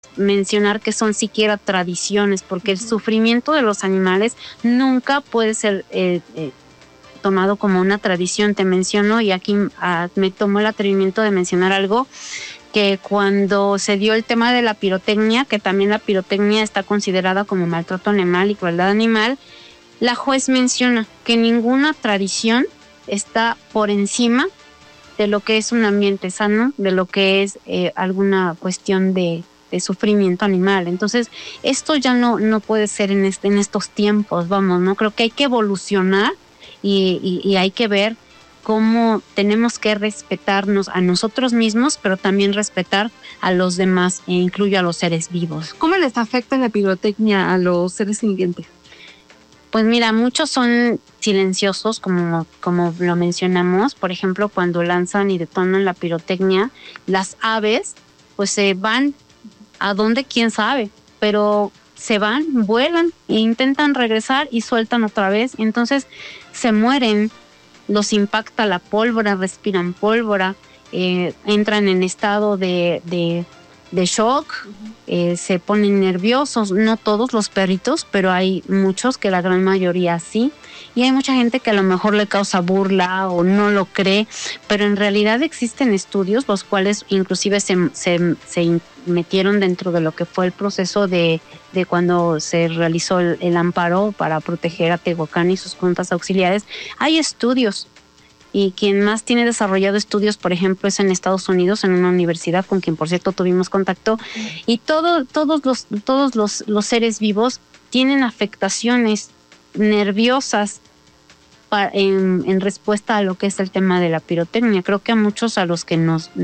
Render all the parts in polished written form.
mencionar que son siquiera tradiciones, porque el sufrimiento de los animales nunca puede ser tomado como una tradición. Te menciono, y aquí me tomo el atrevimiento de mencionar algo, que cuando se dio el tema de la pirotecnia, que también la pirotecnia está considerada como maltrato animal y crueldad animal, la juez menciona que ninguna tradición está por encima de lo que es un ambiente sano, de lo que es alguna cuestión de sufrimiento animal. Entonces, esto ya no puede ser en estos tiempos, vamos, ¿no? Creo que hay que evolucionar y hay que ver cómo tenemos que respetarnos a nosotros mismos, pero también respetar a los demás, e incluyo a los seres vivos. ¿Cómo les afecta la pirotecnia a los seres sintientes? Pues mira, muchos son silenciosos, como lo mencionamos. Por ejemplo, cuando lanzan y detonan la pirotecnia, las aves pues se van a donde quién sabe, pero se van, vuelan e intentan regresar y sueltan otra vez. Entonces se mueren, los impacta la pólvora, respiran pólvora, entran en estado de shock, se ponen nerviosos. No todos los perritos, pero hay muchos, que la gran mayoría sí. Y hay mucha gente que a lo mejor le causa burla o no lo cree, pero en realidad existen estudios los cuales inclusive se metieron dentro de lo que fue el proceso de cuando se realizó el amparo para proteger a Tehuacán y sus juntas auxiliares. Hay estudios, y quien más tiene desarrollado estudios, por ejemplo, es en Estados Unidos, en una universidad con quien, por cierto, tuvimos contacto, y todos los seres vivos tienen afectaciones nerviosas en respuesta a lo que es el tema de la pirotecnia. Creo que a muchos a los que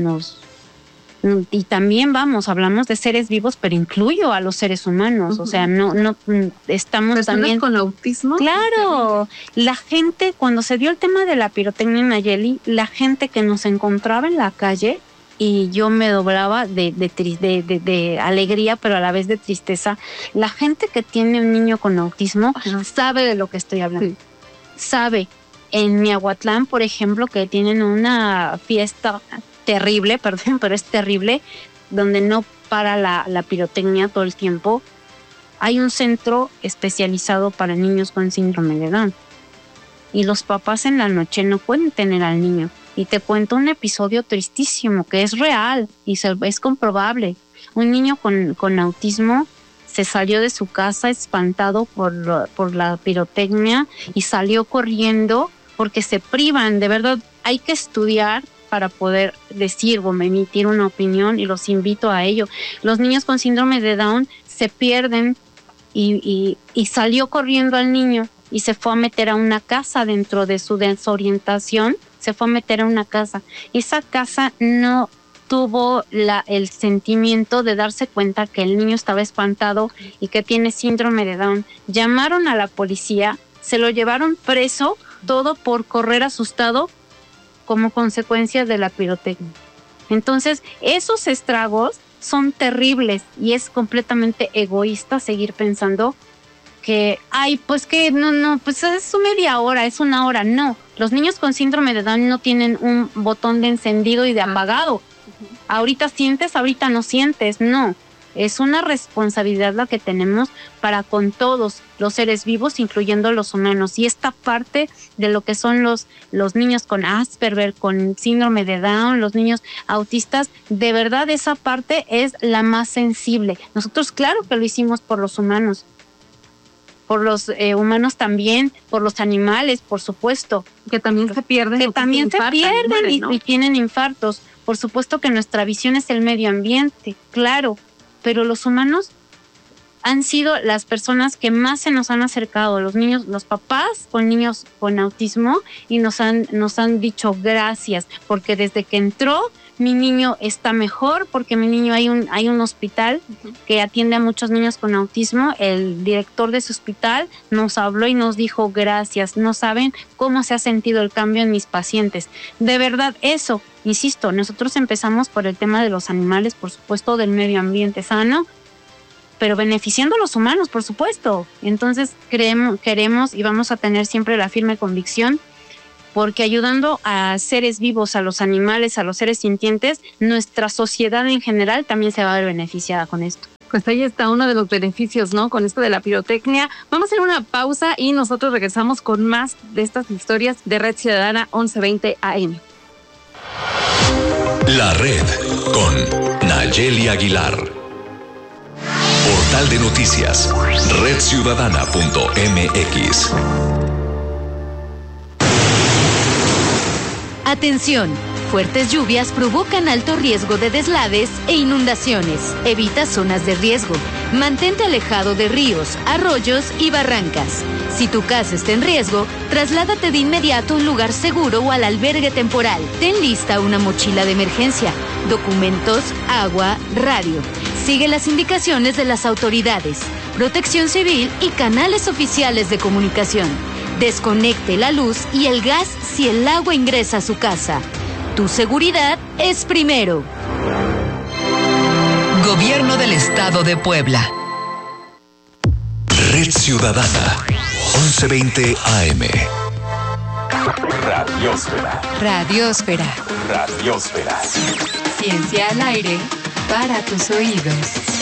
y también hablamos de seres vivos, pero incluyo a los seres humanos. O sea, no estamos ¿personas también con autismo? Claro, la gente, cuando se dio el tema de la pirotecnia en Nayeli, la gente que nos encontraba en la calle, y yo me doblaba de alegría, pero a la vez de tristeza. La gente que tiene un niño con autismo sabe de lo que estoy hablando. Sí. Sabe. En Miahuatlán, por ejemplo, que tienen una fiesta terrible, perdón, pero es terrible, donde no para la pirotecnia todo el tiempo. Hay un centro especializado para niños con síndrome de Down. Y los papás en la noche no pueden tener al niño. Y te cuento un episodio tristísimo que es real y es comprobable. Un niño con autismo se salió de su casa espantado por la pirotecnia y salió corriendo porque se privan. De verdad, hay que estudiar para poder decir o emitir una opinión, y los invito a ello. Los niños con síndrome de Down se pierden y salió corriendo al niño y se fue a meter a una casa dentro de su desorientación. Se fue a meter a una casa. Esa casa no tuvo el sentimiento de darse cuenta que el niño estaba espantado y que tiene síndrome de Down. Llamaron a la policía, se lo llevaron preso, todo por correr asustado como consecuencia de la pirotecnia. Entonces, esos estragos son terribles y es completamente egoísta seguir pensando que, pues que pues es media hora, es una hora. No, los niños con síndrome de Down no tienen un botón de encendido y de apagado. Ahorita sientes, ahorita no sientes, no. Es una responsabilidad la que tenemos para con todos los seres vivos, incluyendo los humanos. Y esta parte de lo que son los niños con Asperger, con síndrome de Down, los niños autistas, de verdad esa parte es la más sensible. Nosotros claro que lo hicimos por los humanos. Por los humanos también, por los animales, por supuesto. Que también se pierden. Que también se pierden, mueren, ¿no? y tienen infartos. Por supuesto que nuestra visión es el medio ambiente, claro. Pero los humanos han sido las personas que más se nos han acercado, los niños, los papás con niños con autismo, y nos han dicho gracias, porque desde que entró mi niño está mejor, porque mi niño hay un hospital que atiende a muchos niños con autismo. El director de ese hospital nos habló y nos dijo gracias, no saben cómo se ha sentido el cambio en mis pacientes. De verdad, eso, insisto, nosotros empezamos por el tema de los animales, por supuesto, del medio ambiente sano, pero beneficiando a los humanos, por supuesto. Entonces queremos y vamos a tener siempre la firme convicción porque ayudando a seres vivos, a los animales, a los seres sintientes, nuestra sociedad en general también se va a ver beneficiada con esto. Pues ahí está uno de los beneficios, ¿no? Con esto de la pirotecnia. Vamos a hacer una pausa y nosotros regresamos con más de estas historias de Red Ciudadana 1120 AM. La Red con Nayeli Aguilar. Portal de noticias, redciudadana.mx. Atención, fuertes lluvias provocan alto riesgo de deslaves e inundaciones. Evita zonas de riesgo. Mantente alejado de ríos, arroyos y barrancas. Si tu casa está en riesgo, trasládate de inmediato a un lugar seguro o al albergue temporal. Ten lista una mochila de emergencia, documentos, agua, radio. Sigue las indicaciones de las autoridades, Protección Civil y canales oficiales de comunicación. Desconecte la luz y el gas si el agua ingresa a su casa. Tu seguridad es primero. Gobierno del Estado de Puebla. Red Ciudadana 1120 AM. Radiósfera. Radiósfera. Radiósfera. Ciencia al aire para tus oídos.